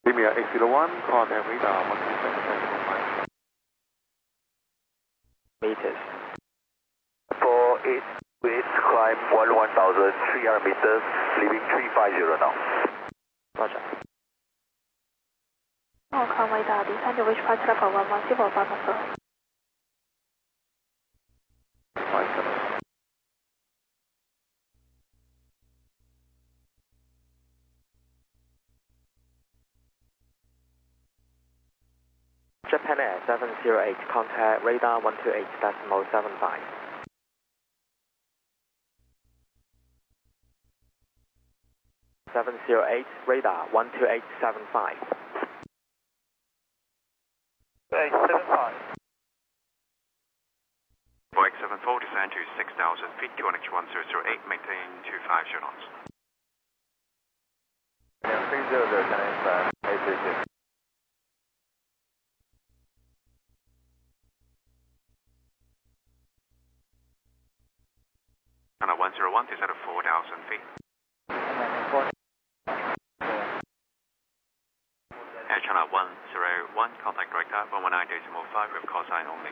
Premier 801, contact radar 127.5 meters. 48, with climb 11,300 meters, leaving 350 now. Roger. Hong radar, descend to reach flight level 110 Japan Air 708, contact radar 128.75. Radar 128.75. 875. Boeing 740, descend to 6,000 feet, QNH 1008, maintain 250 knots. 300, can I 836. China 101, descend to 4,000 feet. Air China 101, contact director 119.5 with call sign only.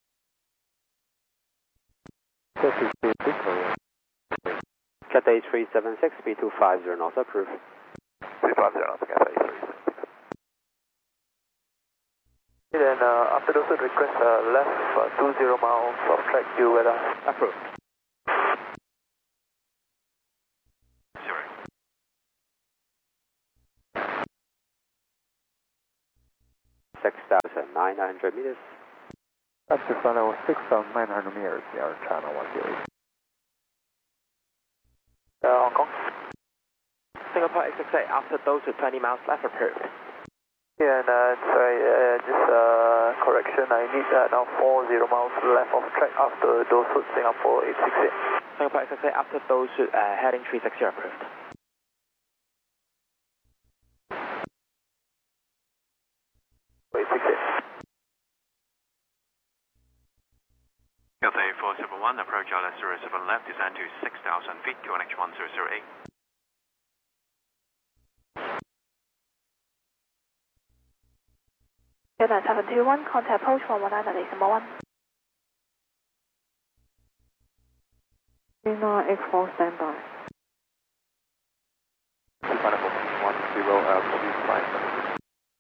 Cathay 376, B250 knots approved. 350 knots, Cathay 376. Then after those request left 20 miles of track due weather. Approved. 6,900 meters. That's the final 6,900 meters, Air China 108. Hong Kong. Singapore 868, after those with 20 miles left approved. Yeah, and sorry, just correction, I need now 40 miles left of track after those with Singapore 868. Singapore 868, after those with heading 360 approved. Cathay 471, approach ILS 07 left, descend to 6,000 feet, QNH 1008. Unit 721, contact approach 119.1. Lima X4 standby. Final 10 altitude 5.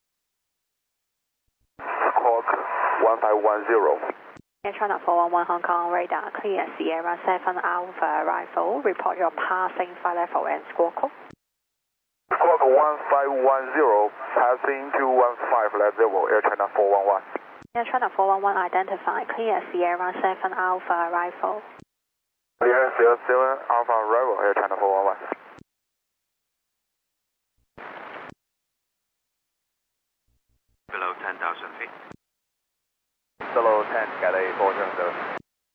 Squawk 1510. Air China 411 Hong Kong radar, clear Sierra 7 Alpha arrival. Report your passing flight level and squawk code. Squawk 1510, passing 215 level, Air China 411. Air China 411 identified, clear Sierra 7 Alpha arrival. Clear Sierra 7 Alpha arrival, Air China 411. Below 10,000 feet. Below 10, Cathay 470.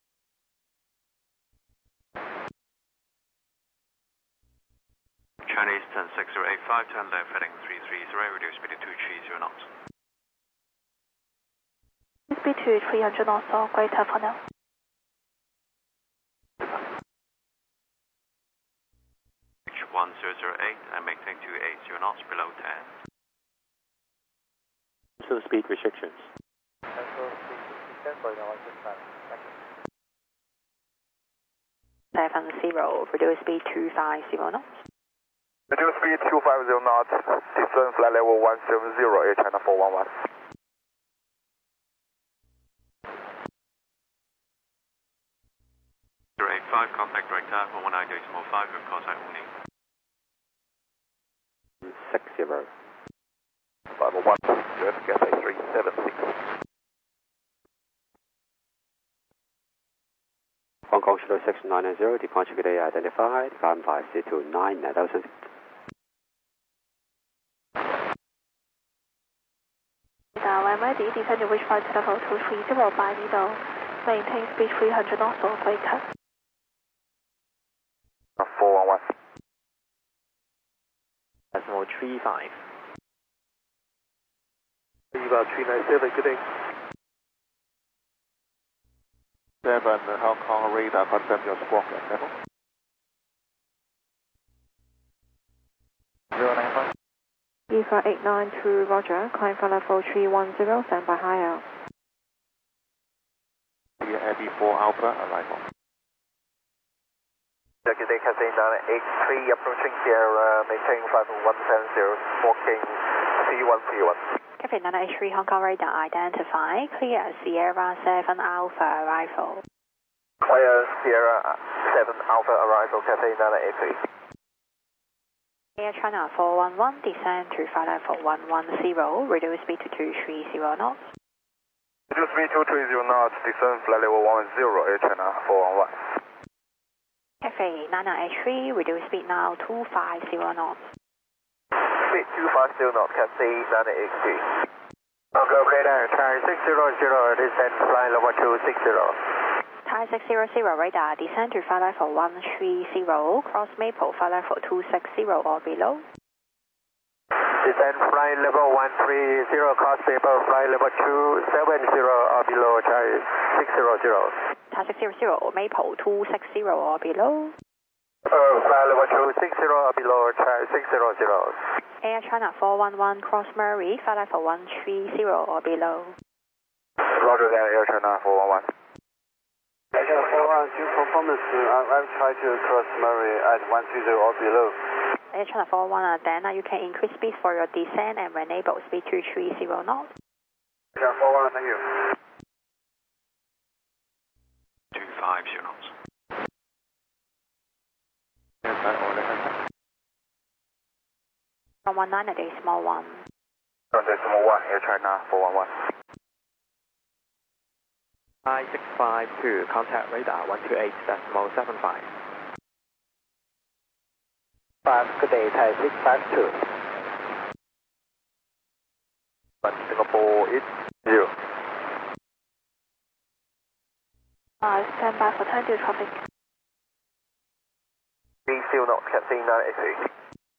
Chinese 10685, turn left heading 330, reduce speed to 230 knots. Speed to 300 knots or greater for now. H 1008 and maintain 280 knots below 10. So speed restrictions. Seven zero, reduce speed to 50 knots. Reduce speed 250 knots, descend flight level 170, Air China 411. Zero 85, contact director 119.5 with call sign only. 60. Final 1, Cathay 376. Hong Kong 0690, departure today identified, climb 5C29, 9,000 feet. When ready, descend to reach flight level 230 by middle. Maintain speed 300 knots or greater. 411. Decimal 35. Viva 397, good day. 7 Hong Kong radar, confirm your squawk and level. 095. EFA 892 Roger, climb for level 310, stand by high out. Heavy 4 Alpha, arrival. Good day, Cathay 983, approaching Sierra, maintain flight 170, smoking C131. Cathay 983 Hong Kong radar identify, clear Sierra 7 Alpha arrival. Clear Sierra 7 Alpha arrival, Cathay 983. Air China 411, descend to flight level 110, reduce speed to 230 knots. Reduce speed to 230 knots, descend flight level 110, Air China 411. Cathay 983, reduce speed now 250 knots. Speed 250 knots, Cathay 983. Okay, there, Thai 600, descend flight level 260. Thai 600 radar, descend to flight level 130, cross Maple flight level 260 or below. Descend flight level 130, cross Maple flight level 270 or below, Thai 600. Thai 600, Maple 260 or below. Flight level 260 or below, Thai 600. Air China 411, cross Murray, flight level 130 or below. Roger that, Air China 411. Air China 411, due performance, I've tried to cross Murray at 130 or below. Air China 411, then you can increase speed for your descent and enable speed to 230 knots. Air China 411, thank you. 250 knots. From 19 at decimal 1. Decimal 1, Air China 411. Thai 652, contact radar 128.75. Good day, Thai 652. Singapore is 0. Stand by for time due traffic. 30 knots, Cathay 983.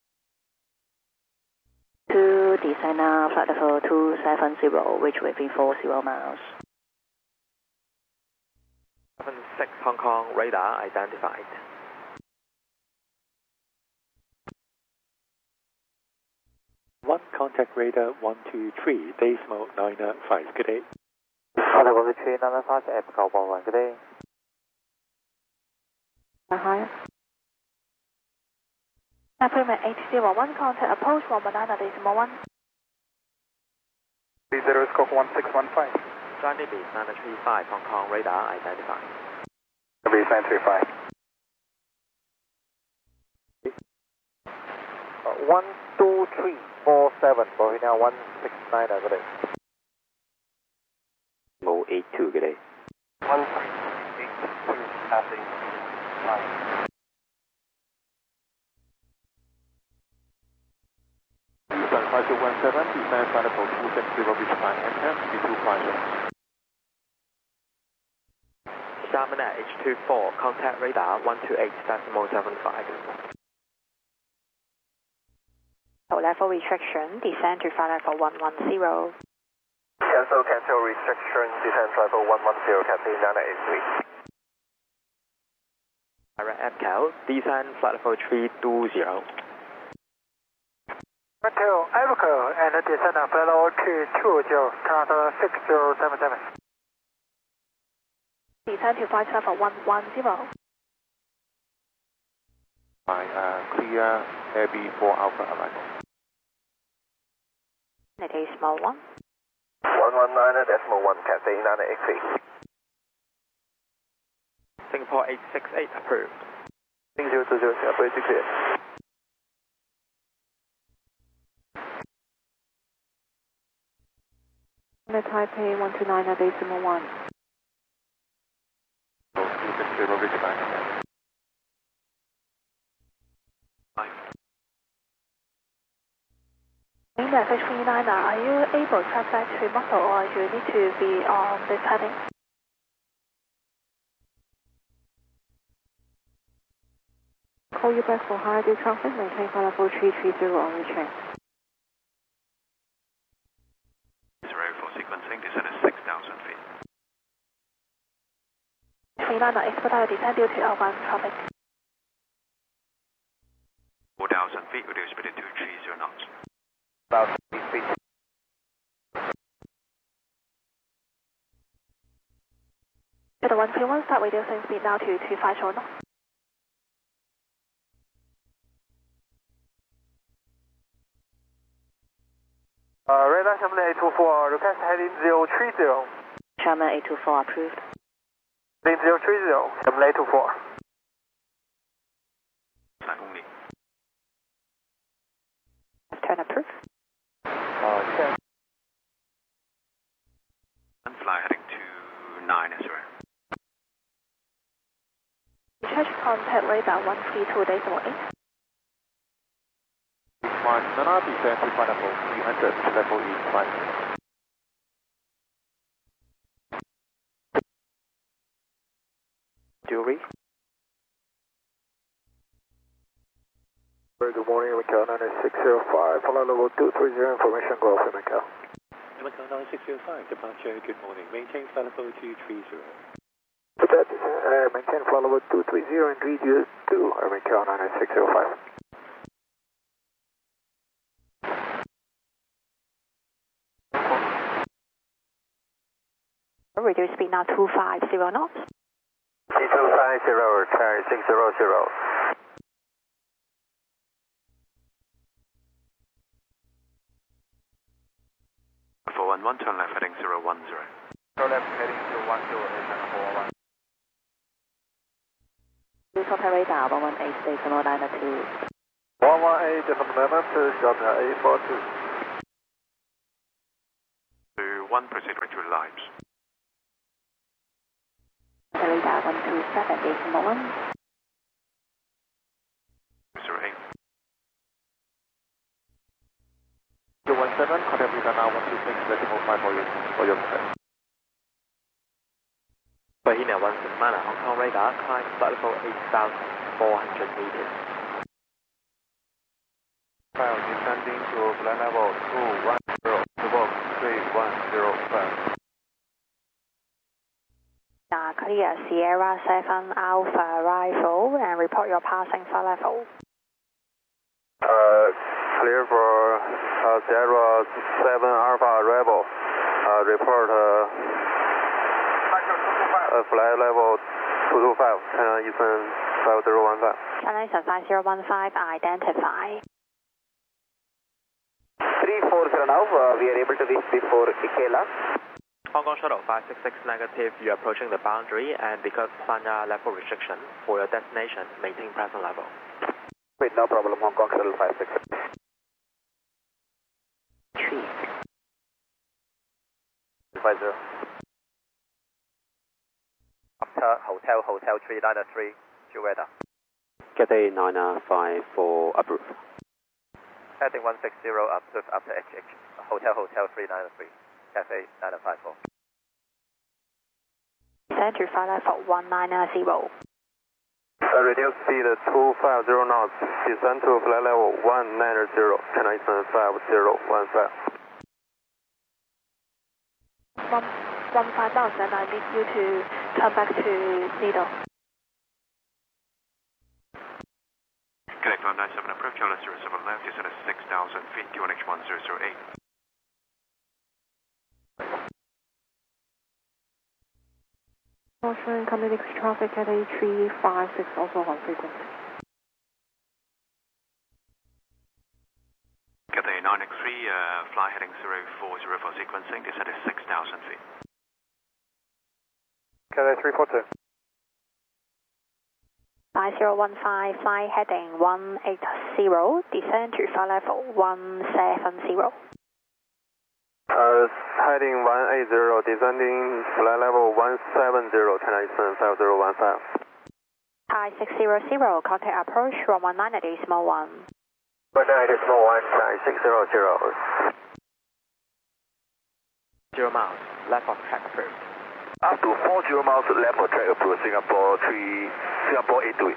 To descend now, flight level 270, reach within 40 miles. 76 Hong Kong radar identified. One contact radar 123, decimal 995. Good day. Contact 123, 995, Echo 11. Good day. Higher. Approximate 801, contact approach 119 decimal 1. 30 scope 1615. Johnny Base 935 Hong Kong radar identified. Base 935. 12347, Bovina 169, good day. Mo 82, good day. 1382, passing 9. Descend 5217, descend flight level 260, reach time enter, speed 250. Xiamen H24, contact radar 128.75. Level restriction, descend to flight level 110. Cancel restriction, descend level 110, Cathay 983. Direct FCAL, descend flight level 320. Hotel Erica and descend on flight level 220, transfer 6077. Descend to flight level 110. Clear Heavy 4 Alpha arrival. Decimal 1. 119 decimal 1, Cathay 983. Singapore 868 approved. 6020, operating clear. Taipei 129 decimal 1. 260, reach time enter. Index H39, are you able to track back to muscle or you need to be on this heading? Call you back for higher dew traffic, maintain flight level 330 on return. 0 for sequencing, descend at 6,000 feet. 39 expedite descend due to outbound traffic. 4,000 feet, reduce speed to 230 knots. About 3 feet. The 121, start reducing speed now to 250 knots. Radar Sherman 824, request heading 030. Sherman 824 approved. Heading 030, Sherman 824. only. Turn approved. Check. And fly heading to 9 Israel. Recharge contact radar 132.8. Mark, Nana, descend to final level 300, level is 5. Jury. Very good morning, Macau 9605. Follow level 230, information go for Macau. Macau 9605, departure, good morning. Maintain flight level 230. Put that, maintain flight level 230 and read you 2, Macau 9605. Reduce speed now 250 knots. 250, try 600. For 11, turn left heading 010. Turn left heading to 10, 411. Contact radar 118.992. 118.992, Sharpner 842. To 1 proceed with 2 lines. Radar 127.1. 08. 217, contact radar now 126, decimal 5 for your contact. Bahina 16 Mana, Hong Kong radar, climb flight level 8,400 meters. File descending to flight level 210, Quebec 3105. Clear Sierra 7 Alpha arrival and report your passing flight level. Clear for Sierra 7 Alpha arrival. Report flight level 225, China Eastern 5015. China Eastern 5015, identify. 340 now, we are able to reach before Ikela. Hong Kong Shuttle 566 negative, you're approaching the boundary, and because Sanya level restriction for your destination, maintain present level. Wait, no problem, Hong Kong Shuttle 566. 50. Hotel 393, Juweda. Cathay 954, approve. Heading 160, approve after HH. Hotel 393, Cathay 954. Descend to flight level 190. Reduce speed 250 knots. Descend to flight level 190, China Eastern 5015. 15 knots, and I need you to come back to Needle. Connect 197 approach, Charlie 07 left, descend at 6,000 feet, QNH 1008. Caution, coming traffic at A356, also on frequency. Cathay 9X3, fly heading 040 for sequencing, descend at 6,000 feet. Cathay 342. 5015, fly heading 180, descend to flight level 170. Heading 180, descending flight level 170, China Eastern 5015. Hi 600, contact approach from 190.1. 190.1, China 600. 0 miles, left of track approved. Up to 40 miles left of track approach, Singapore 82.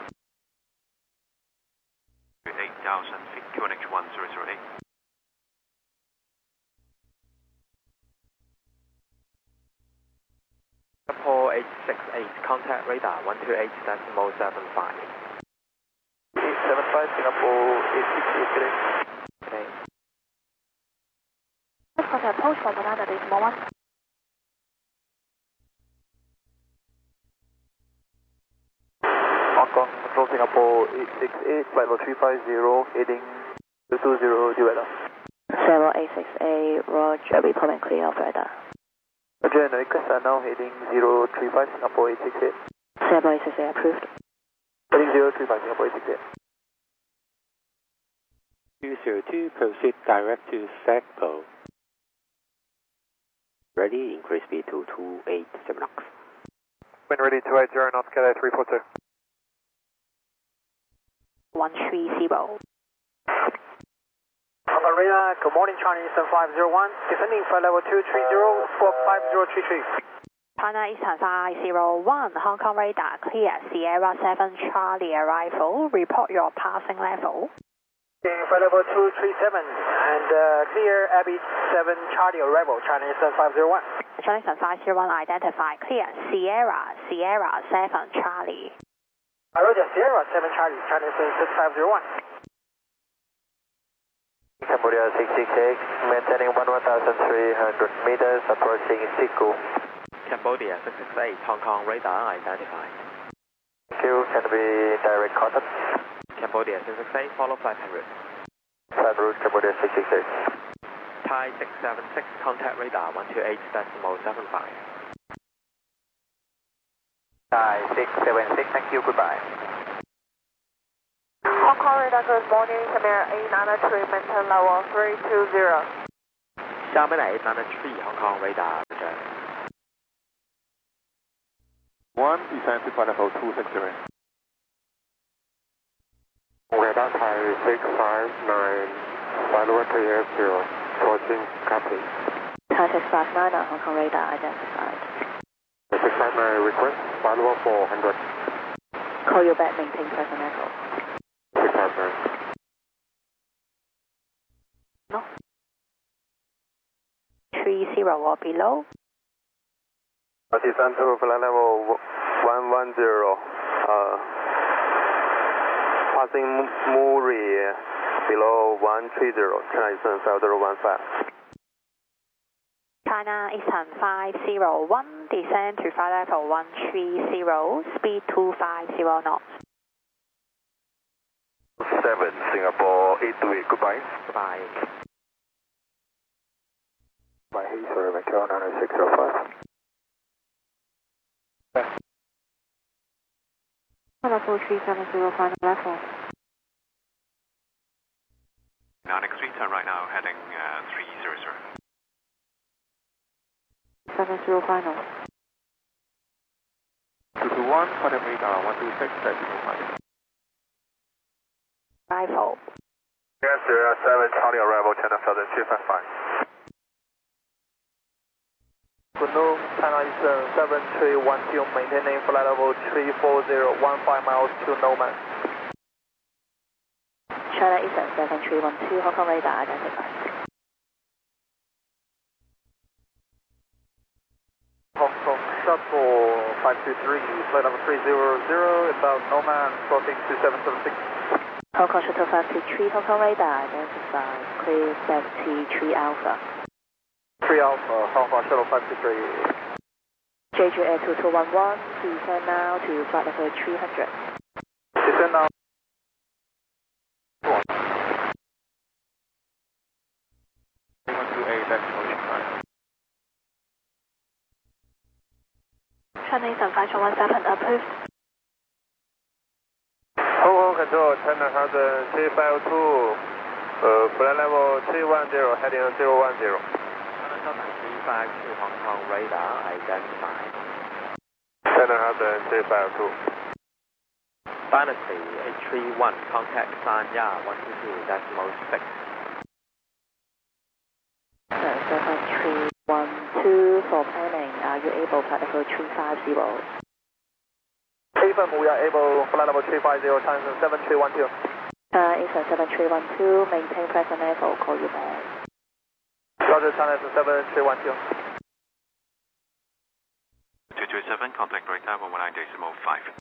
8,000 feet, QNH 1008. Singapore 868, contact radar 128.75. 875, Singapore 868, Okay. Contact approach from another decimal 1. Hong Kong, Control Singapore 868, flight level 350, heading 220, due weather. Sierra 868, Roger, reporting clear of radar. Roger, and request are now heading 035, Singapore 868. Sierra 868 approved. Heading 035, Singapore 868. 202, proceed direct to Sagpo. Ready, increase speed to 287 knots. When ready, 280 knots, KLA 342. 130. Radar, good morning, Chinese Eastern 501. Descending flight level 230 for 5033. China Eastern 501, Hong Kong radar, clear, Sierra 7 Charlie arrival, report your passing level. Flight level 237 and clear, Abbey 7 Charlie arrival, China Eastern 501. China Eastern 501 identified, clear, Sierra 7 Charlie. Roger, Sierra 7 Charlie, China Eastern 501. Cambodia 666, maintaining 1,300 meters, approaching Siku. Cambodia 668, Hong Kong radar identified. Thank you, can be direct contact. Cambodia 668, follow 500. Flight route Cambodia 668. Thai 676, contact radar 128.75. Thai 676, thank you, goodbye. Hong Kong radar, good morning, Khmer 893, maintain level 320. Xiamen 893, Hong Kong radar, roger. 1, descend to flight level 260. Radar Thai 659, flight level 380, approaching copy. Thai 659, Hong Kong radar identified. 659, request, flight level 400. Call you back, maintain present echo. 659. No. 30 or below. Descend to flight level 110, passing Muri below 130, China Eastern 5015. China Eastern 501, descend to flight level 130, speed 250 knots. 7, Singapore 828, goodbye. Goodbye. By Heathrow, Macau 90605. Level 370, final level. Now next street, right now heading 300. 70 final. 221, contact radar 126.05. Arrival. Yes, 7, Charlie arrival, China Southern 255. Good noon, China Eastern 7312, maintaining flight level 340, 15 miles to Nomad. China Eastern 7312, Hong Kong radar identified. Hong Kong Shuttle 523, flight level 300, about Nomad, crossing 2776. Hong Kong Shuttle 523, Hong Kong radar identified, clear 73 Alpha. 3 Alpha, Hong Kong Shuttle 523. JJ Air 2211, descend now to flight level 300. Descend now. China Eastern 5117 approved. Hong Kong Control, China Southern 352, flight level 310, heading 010. China Southern 352, Hong Kong radar identified. China Southern 352. Dynasty 831, contact Sanya 122.6. 7312 for planning, are you able flight level 350? Affirm, we are able, flight level 350, China 7312. Eastern 7312, maintain present level, call you back. Roger, China 7312. 227, contact radar 119.5.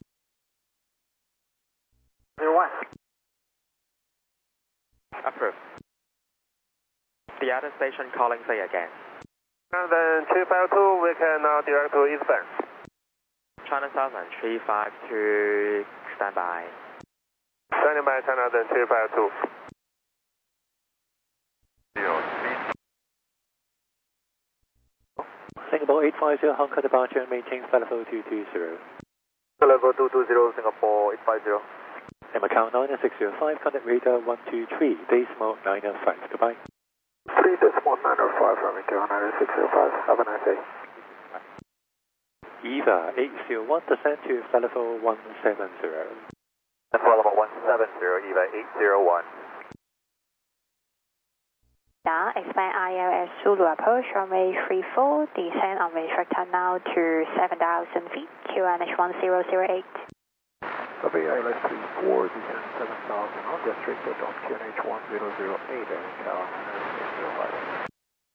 01. Approved. The other station calling, say again. And then 252, we can now direct to eastbound. China Southern 352, stand by. Standing by China then 252. Singapore 850 Hong Kong departure, maintain flight level 220. Level 220, Singapore 850. And Macau 9605, contact radar 123, decimal 905, goodbye. 3 decimal 905 from Macau 9605, have a nice day. EVA 801, descend to flight level 170. Flight level 170, EVA 801. Expand ILS Zulu approach runway 34, descend on restrictor now to 7,000 feet, QNH 1008. Copy ILS 34, descend 7,000 on restricted on QNH 1008 and Macau 9605.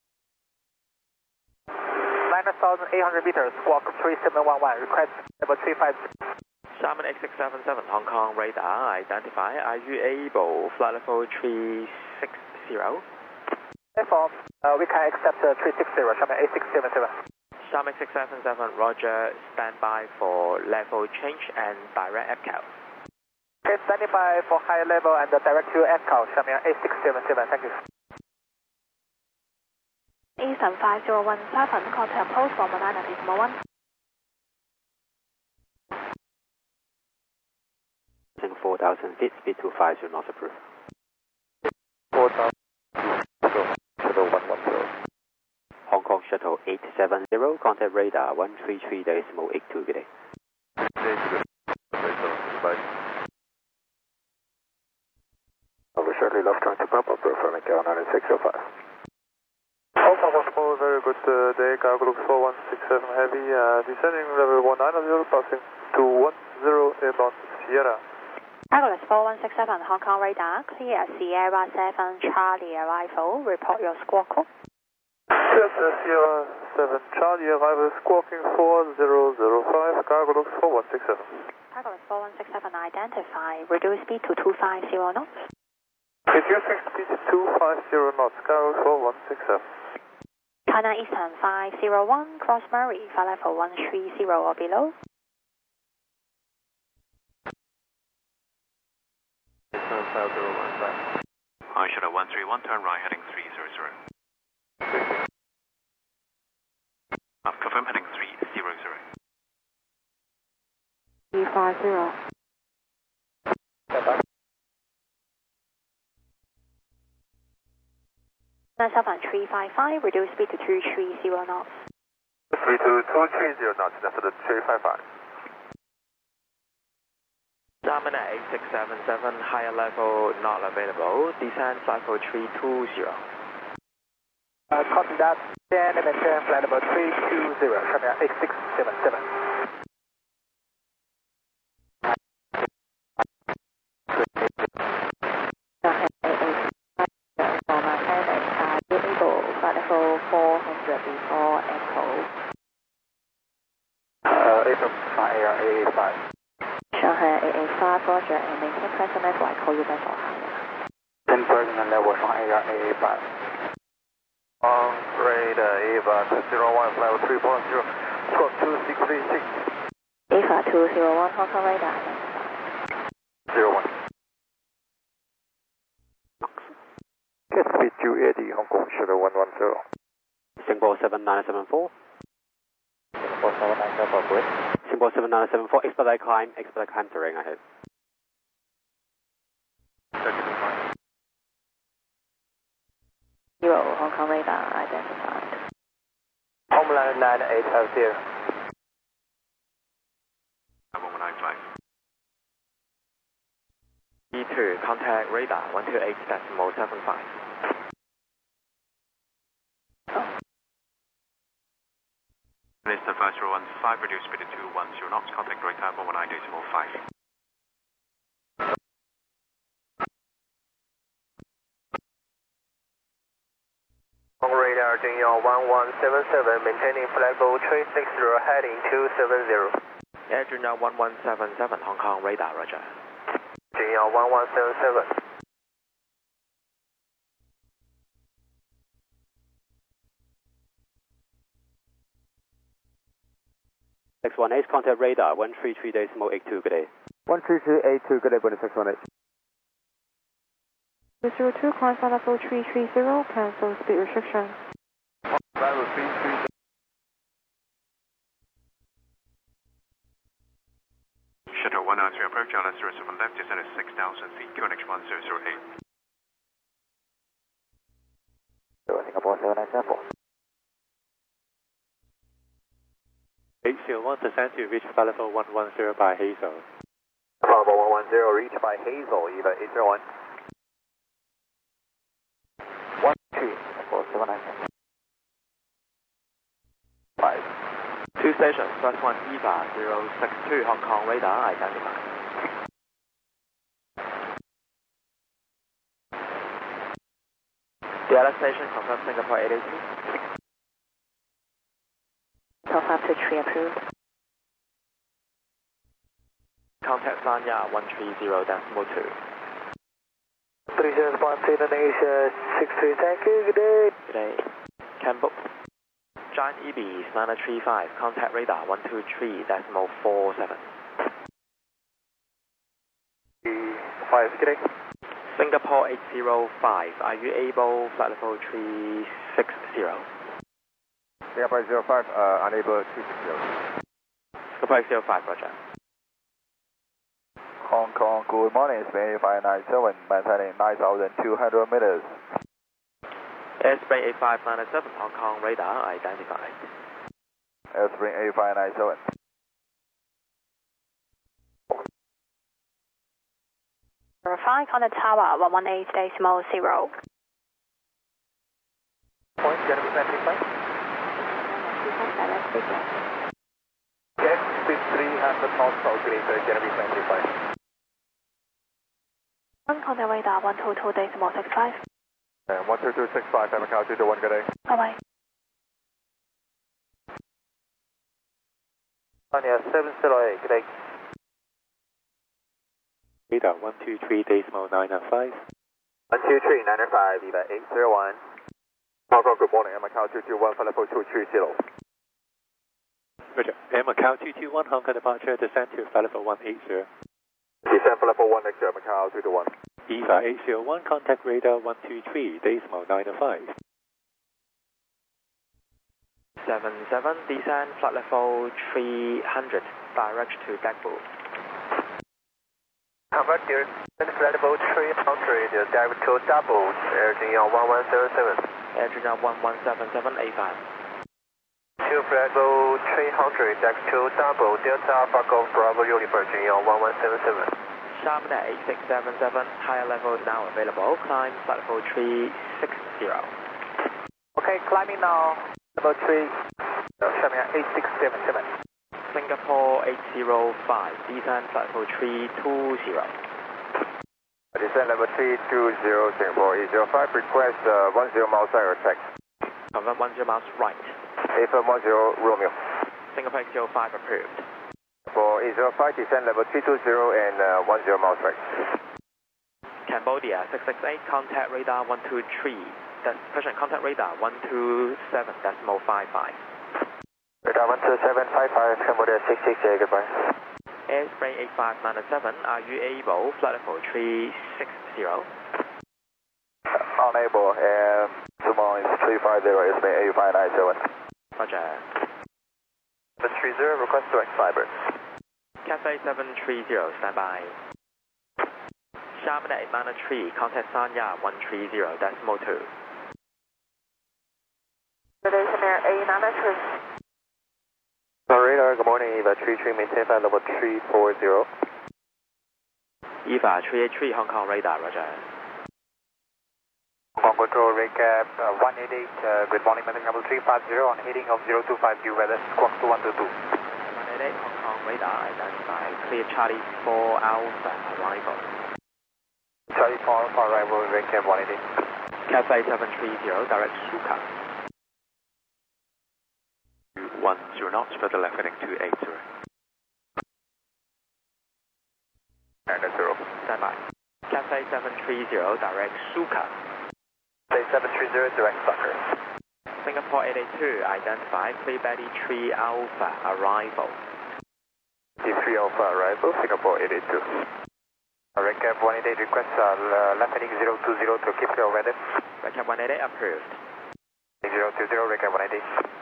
9,800 meters, squawk 3711, request level 350. Xiamen 8677 Hong Kong radar, identify. Are you able flight level 360? Therefore, we can accept 360, Xiamen 8677. Xiamen 8677, roger, stand by for level change and direct EPCAL. Okay, standing by for high level and direct to EPCAL, Xiamen 8677, thank you. Eastern 5017, contact post from 9.1. 4,000 feet, speed 250, not approved. 4,000, shuttle 110. Hong Kong shuttle 870, contact radar 133.82, good day. Over shortly left turn to Papa, from Macau 9605. Hong Kong Osmo, very good day, cargo looks 4167 heavy, descending level 190, passing 210 inbound Sierra. Agulus 4167 Hong Kong radar, clear Sierra 7 Charlie arrival, report your squawk code. Yes, Sierra 7 Charlie arrival, squawking 4005, cargo looks 4167. Agulus 4167 identify, reduce speed to 250 knots. Reducing speed to 250 knots, cargo looks 4167. China Eastern 501, cross Murray, flight level 130 or below. I shuttle 131, turn right heading 300. Confirm heading 300. 350. Southern 355, reduce speed to 230 knots. 230 knots, that's the 355. Xiamen 8677, higher level not available, descend flight level 320. Copy that, then maintain flight level 320, Xiamen 8677. Level 400 before echo. April 5 Shanghai 885, roger, and maintain present level, I call you back for higher. 10 present level, Shanghai 885. On grade Ava 201, level 340, squawk 2636. Ava 201, Hong Kong radar, 01. Get speed 280, Hong Kong shuttle 110. Singapore 7974. Singapore 7974, good. Singapore 7974, expedite climb terrain ahead. Zero, Hong Kong radar identified. Homeland 9850. 1195. E2, contact radar 128.75. Minister 5015, reduce speed to 210 knots, contact radar 119.5. On radar, Jingyao 1177, maintaining flight level 360, heading 270. Air Junior 1177, Hong Kong radar, roger. Jingyao 1177. 618, contact radar 133.82, good day. 13382, good day, Bonnie 618. 202, climb flight level 330, cancel speed restriction. Level 330. Shuttle 193 approach on S07 left, descend at 6,000 feet, QNH 1008. Singapore 794. 801, descend to reach flight level 110 by Hazel. Flight level 110, reach by Hazel, EVA 801. 12, 794. 5. 2 stations, first one EVA 062, Hong Kong radar identified. The other station confirmed Singapore 882. 523 approved. Contact Sanya 130.2. 3713 Indonesia 63, thank you, good day. Good day. Campbell. Giant EBs 935, contact radar 123.47. 5, good day. Singapore 805, are you able flight level 360? Singapore 05, unable 360. Singapore 805, roger. Hong Kong, good morning, Spain 597, maintaining 9,200 meters. Airspace 8597, Hong Kong radar identified. Airspring 8597. Verify contact tower 118.0. Point, gonna be 25. Yes, speed 300 knots calculator, gonna be 25. Contact radar 122.65. 12265, I'm Macau 221, good day. Bye-bye. Sanya 708, good day. Radar 123.995. 123.905, EVA 801. Hong Kong, good morning, I'm Macau 221, flight level 230. Roger. Air Macau 221, Hong Kong departure, descend to flight level 180. Descend flight level 180, Macau 221. EVA 801, contact radar 123.905. 77, descend flight level 300, direct to Blackpool. Convert here, flight level 300, direct to double, Air Jin 1177. Air Jin 117785. To flight level 300, direct to double, Delta Alpha Golf Bravo Uniform Jin 1177. Sharpnet 8677, higher level now available, climb flight level 360. Okay, climbing now, level 3, Sharpnet 8677. Singapore 805, descend flight level 320. Descend level 320, Singapore 805, request 10 miles right check. Confirm 10 miles right. AFM 10 Romeo. Singapore 805 approved. For 805, descend level 320 and 10 miles right. Cambodia 668, contact radar 123. Contact radar 127.55. Radar 12755, Cambodia 668, goodbye. Airspace 8597, are you able flight level 360? Unable, and 2 miles 350, Airspace 8597. Roger. 730, request direct fiber. Cathay 730, stand by. Sharpnet 893, contact Sanya 130.2. Good day, Air A993. Radar, good morning, EVA 33, maintain flight level 340. EVA 383, Hong Kong radar, roger. Hong Kong control, recap 188, good morning, maintain level 350 on heading of 025 due weather, squawk 2122. 188, Hong Kong radar, identified, clear Charlie 4 Alpha, arrival. Charlie 4 Alpha, arrival, recap 188. Cathay 730, direct Suka. 10 knots, further left heading 280. And 0. Stand by. Cathay 730, direct Suka. Cathay 730, direct Sucker. Singapore 882, identify 3 Betty 3 Alpha, arrival. 3 Alpha arrival, Singapore 882. Recap 188 request left heading 020 to keep your weather. Recap 188 approved. 020, recap 188.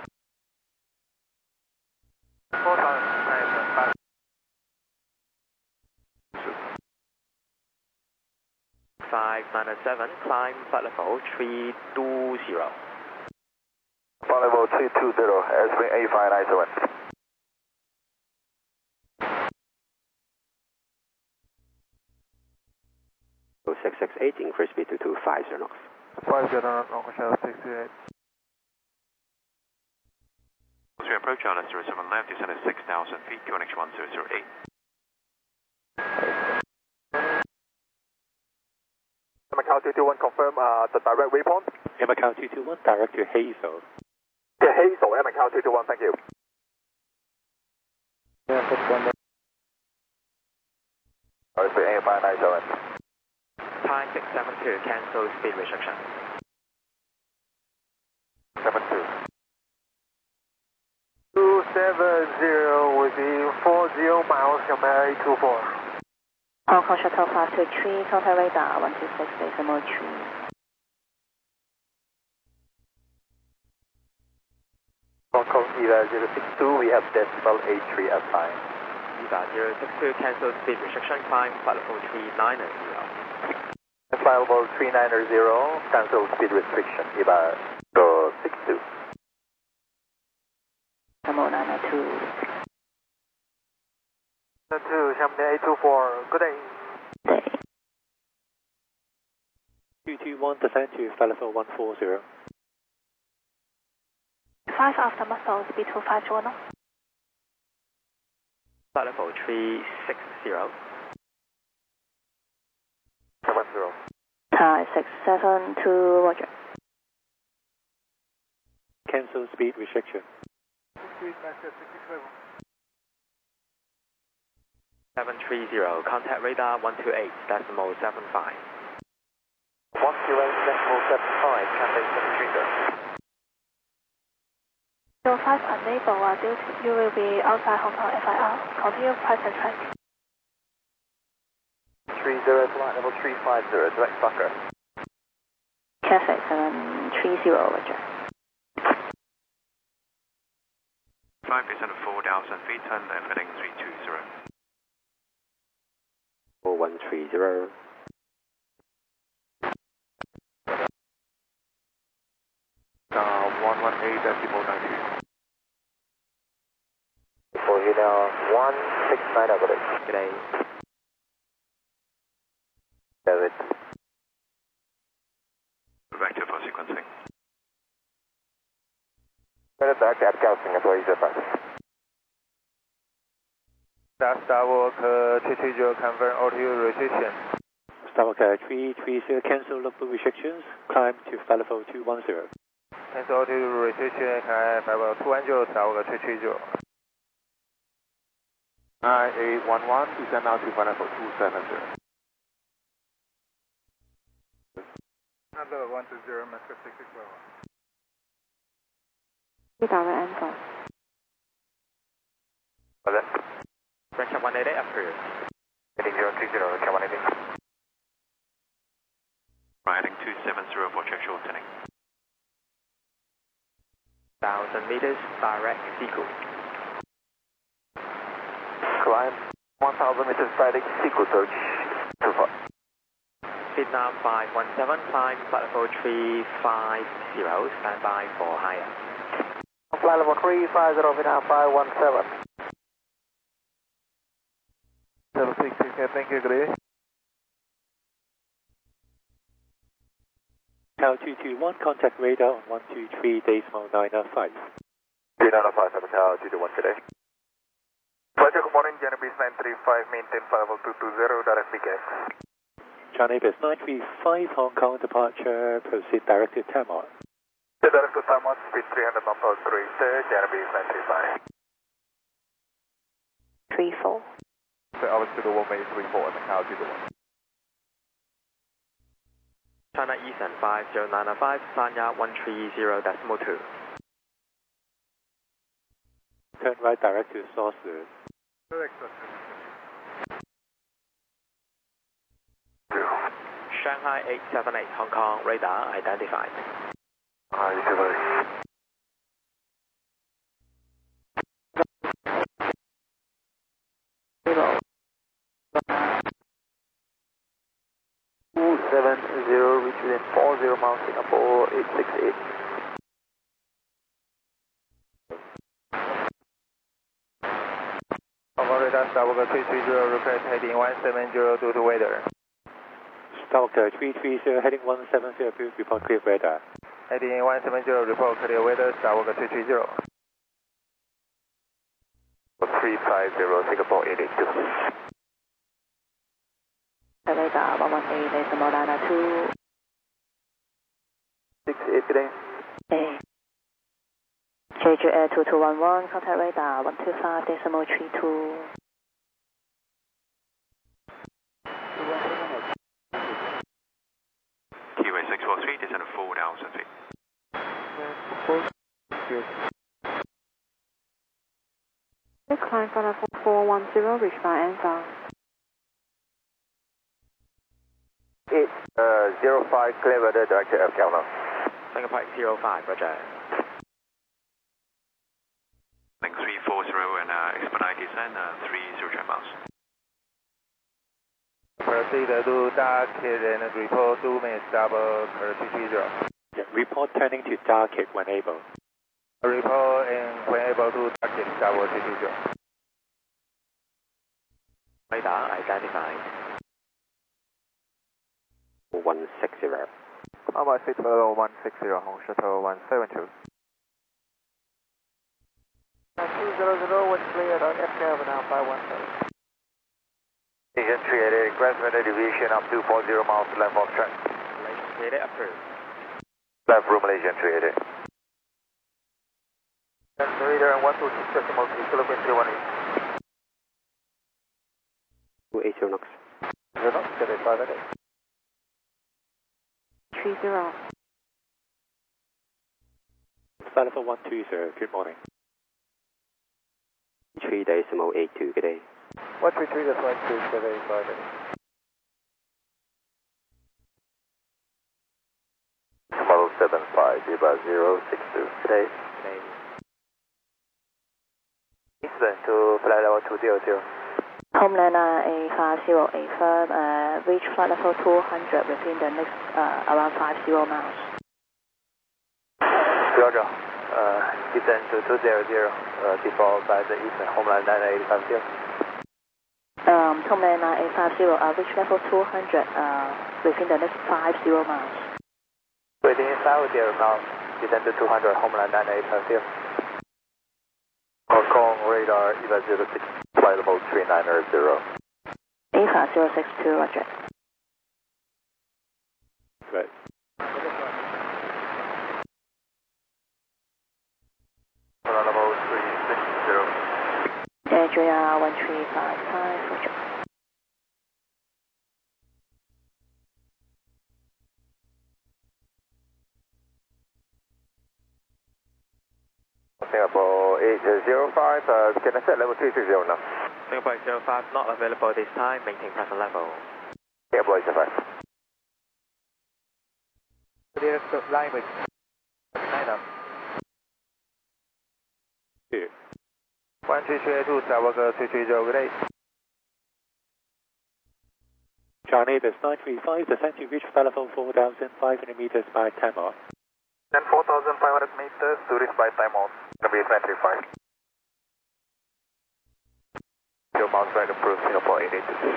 597, climb flight level 320. Flight level 320, airspeed 8597. 668, increase speed to 250 knots. 50 knots, Shuttle 68. As we approach Island 07 left, descend at 6,000 feet, QNH 1008. Macau 221, confirm the direct waypoint. Macau 221, direct to Hazel. Yeah, Hazel, Macau 221, thank you. Airspeed 8597. Time 672, cancel speed restriction. 72. 270 within 40 miles from Area 824. Hong Kong Shuttle 523, contact radar 126.3. Hong Kong EVA 062, we have decimal 83 as time. EVA 062, cancel speed restriction, climb flight level 390. Flight level 390, cancel speed restriction, EVA 062. Number 902. 2, Chamonix 824, good day. Day. 221, descend to flight level 140. 5 after muscle, speed 250 knots. Flight level 360. 70. Time 672, roger. Cancel speed restriction. 730, contact radar 128.75. 128.75, Cathay 730. 05 unable, you will be outside Hong Kong FIR. Continue private track. 30, flight level 350, direct Fokker. Cathay 730, roger. 5 descend at 4,000 feet, turn left heading 320. 4130. 118.90. For you now, 169 over there. Good day. David. Vector for sequencing. Back at Cal Singapore, is fast. Starwalk 330, confirm altitude restriction. Starwalk 330, cancel local restrictions, climb to flight level 210. Cancel altitude restriction, climb level 210, Starwalk 330. 9811, descend now to flight level 270. Number 120, Master 66 level. Radar info. Recap 188 approved. Heading 030, recap 188. Right heading 270 for check shortening. 1,000 meters, direct Seacoast. Climb 1,000 meters, direct Seacoast, search 24. Vietnam 517, climb flight level 350, stand by for higher. Flight level 350, Vietnam 517. 760, thank you, good day. Macau 221, contact radar on 123.995. 395, Macau 221 today. Roger, good morning, Janabis 935, maintain flight level 220, direct BKX. China Base 935, Hong Kong departure, proceed direct to Tamar. Direct to Tamar, speed 300 knots out, Janabis 935. 34. So altitude 134 at Macau 221. China Eastern 5095, Sanya 130.2. turn right direct to source. Shanghai 878 Hong Kong, radar identified. Zero. 270, reach within 40 miles, Singapore 868. Hong Kong radar, Starwalker 330, request heading 170 due to weather. Starwalker 330, heading 170, report clear radar. Heading 170, report clear weather, Starwalker 330. 350, Singapore 882. Radar 118.992. 68 today. A. Jeju Air 2211, contact radar 125.32. QA 643, descend to 4,000 feet. Climb for 410, reach by answer. 805, clear weather, direct to FCAL now. Singapore 05, roger. Link 340 and expedite descend 30 miles. Proceed to Darkhead and report 2 minutes double 330. Report turning to Darkhead when able. Report and when able to Darkhead double 330. Radar identified. 160. How about seat level 160, Hong Shuttle 172. 200, wind clear on FCAL now 517. Agent 388, request weather deviation up to 40 miles left of track. Malaysian 388 approved. Left room Malaysian 388. And radar and 126 decimal 3, kilometer 318. 280 knots. 0 knots, steady 588. 30. Flight level 120, good morning. 3.82, good day. 133, that's 127, 588. Model 75, about 062. Today. Eastern to flight level 200. Homelander A50, firm, reach flight level 200 within the next around 50 miles. Roger. Descend to 200, default by the Eastern Homelander 850. Homelander A50, reach level 200 within the next 50 miles. Within 50 now, descend to 200, Homelander 850. Hong Kong radar EVA 06, flight level 390. EVA 062, roger. Right. Flight level 360. JR 1355, roger. Singapore 805, can I set level 360 now? Singapore 805 not available this time, maintain present level. Singapore 805. Clear line with 9 up. 13382, Starwalker 330, good day. Charlie, there's 935, descend to reach flight level 4,500 meters by time off. Then 4,500 meters to reach by time off. Gonna be 935. 0 miles right approved, Singapore 882.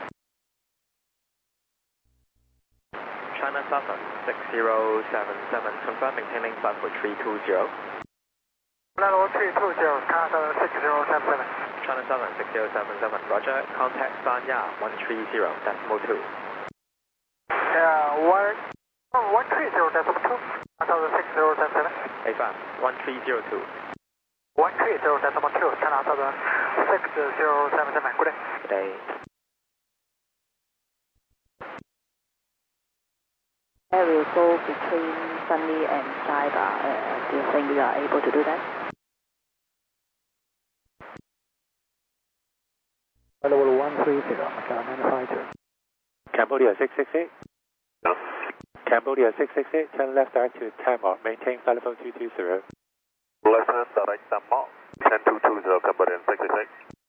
China Southern 6077, confirm maintaining flight for 320. Level 320, China Southern 6077. China Southern 6077, roger. Contact Sanya 130.2. Yeah, 130.2. 6077. A5 1302. 130.2, China Southern 6077. Good day. Good day. Air will go between Sunny and Saiga. Do you think you are able to do that? level 130, Macau 952. Cambodia 668. No. Cambodia 668, turn left direct to Tamar, maintain flight level 220. Left hand direct Tamar, 10220, Cambodian 668.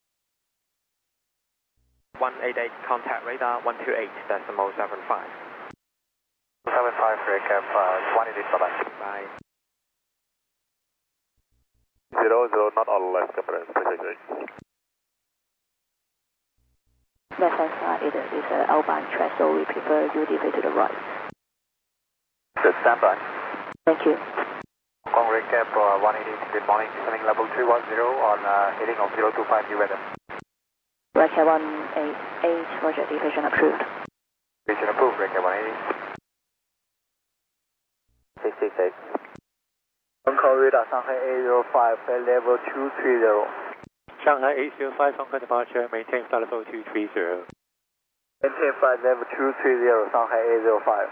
188, contact radar 128.75. 75, recap 188, bye-bye. Bye. 00, not all left, Cambodian 668. Left hand side it is an outbound track, so we prefer you deviate to the right. Good, standby. Thank you. Hong Kong recap 180, good morning, descending level 210 on heading of 025 new weather. Recap 188, roger, deviation approved. Deviation approved, recap 180. 668. Hong Kong radar, Shanghai 805, flight level 230. Shanghai 805, Hong Kong departure, maintain flight level 230. Maintain flight level 230, Shanghai 805.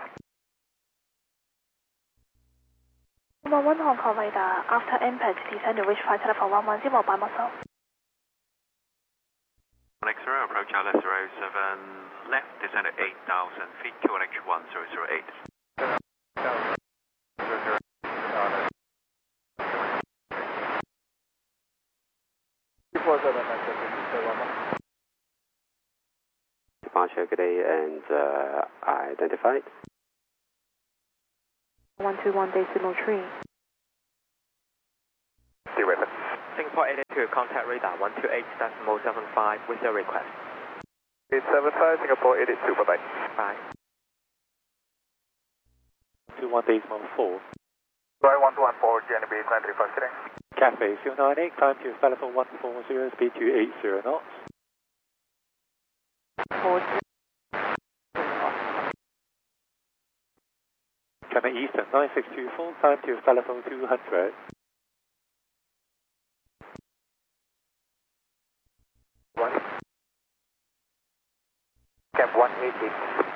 1 Hong Kong radar, after impact, descend to reach flight level 110 by muscle. Alexa, approach LS 07, left, descend at 8,000 feet, QNH 1008. Departure, good day, and identified. 121.3. See weapon. Singapore 882, contact radar 128.75 with your request. 875, Singapore 882, bye-bye. Bye. 21.4. Sorry, 1214, GNB 935 today. Cathay 098, climb to flight level 140, speed 280 knots. 40. China Eastern 9624, climb to flight level 200. 180.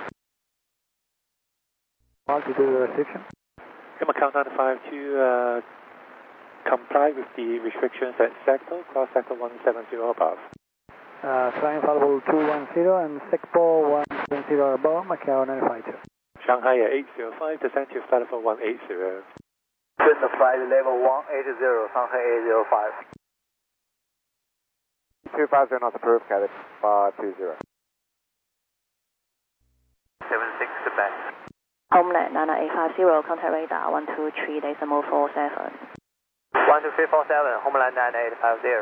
Altitude restriction. Macau 95 to comply with the restrictions at sector, cross sector 170 above. Flying flight level 210 and SECPO 170 above, Macau 952. Shanghai 805, descend to flight level 180. Good, flight level 180, Shanghai 805. 250 not approved, Cadet 520. 76 to back. Homeland 98850, contact radar 123.47. 12347, Homeland 9850.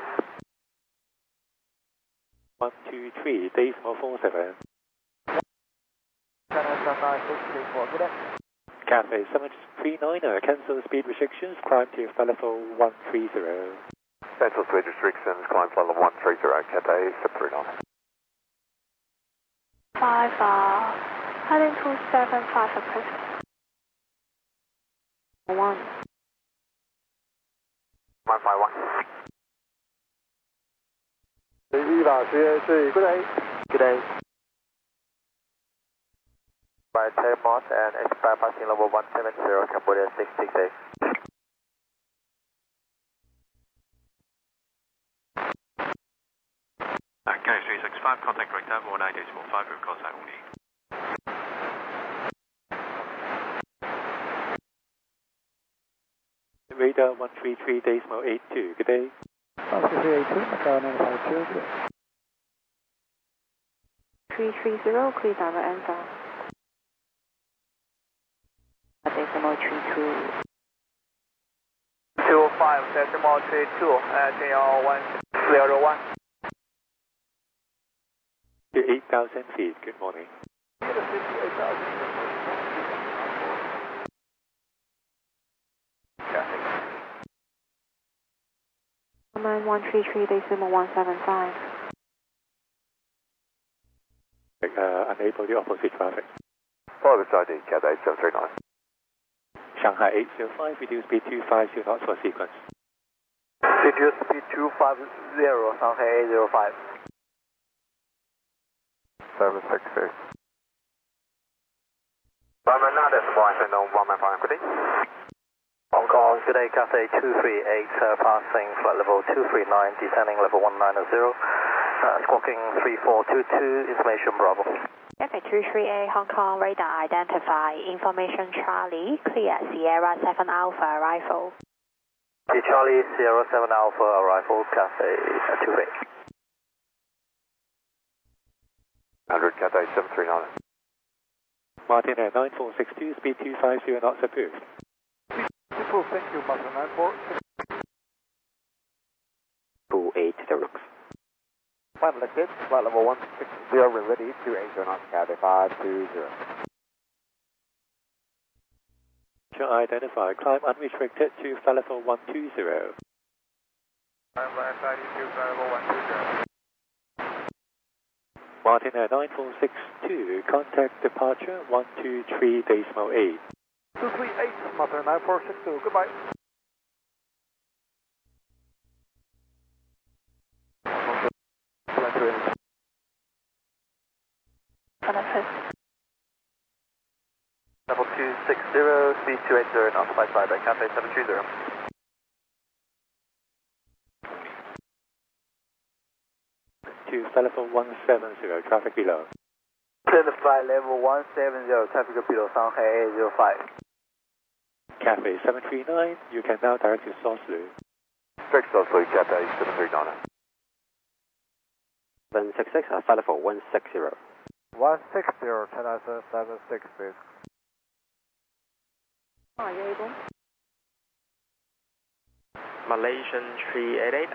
123.47. China 964, good day. Cathay 739er, cancel speed restrictions, climb to flight level 130. Cancel speed restrictions, climb flight level 130, Cathay 739. 5, heading 275 approved. 1. 151. Viva CAC, good day. Good day. By 10 knots and expect passing level 170, Cambodia 668. Okay, 365, contact correct level 198.5, route contact only. Radar 133.82, good day. 13382, Macau 952, good day. 330, clear driver answer. Decimal 32. 205, decimal 32, turn on 101. To 8,000 feet, good morning. 9133.175. Unable the opposite traffic. Follow this ID, Cathay 739. Shanghai 805, reduce speed 250 knots for sequence. Reduce speed 250, Shanghai 805. 766. Runway 9, decimal, and on 195, good day. Hong Kong, good day, Cathay 238, passing flight level 239, descending level 190, Squawking 3422, information Bravo. Cathay 238 Hong Kong radar identify. Information Charlie, clear Sierra 7 Alpha arrival. Charlie, Sierra 7 Alpha arrival, Cathay 28. 100 Cathay 739. Martin Air 9462, speed 250 knots approved. Approved, thank you, Martin 94. 28 to the rooks. Flight lifted, flight level 160, we're ready, 280 knots, Cathay 520. Identify, climb unrestricted to flight level 120. Climb flight 92, flight level 120. Martin Air 9462, contact departure 123.8. 238, Martin 9462, goodbye. Level 260, speed 280 knots, flight by Cathay 730. To flight level 170, traffic below. Clear the flight level 170, traffic below Shanghai 805. Cathay 739, you can now direct to Source-Lu. Strict Source-Lu, Cathay 739. 766, flight level 160. 160, China 776, please. Malaysian 388,